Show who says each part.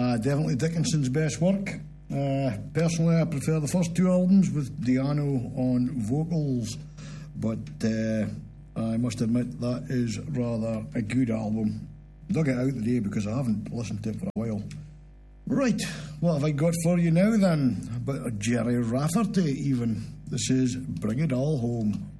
Speaker 1: Definitely Dickinson's best work. Personally, I prefer the first two albums with Di'Anno on vocals, but I must admit that is rather a good album. Dug it out today because I haven't listened to it for a while. Right, what have I got for you now then? A bit of Jerry Rafferty even. This is Bring It All Home.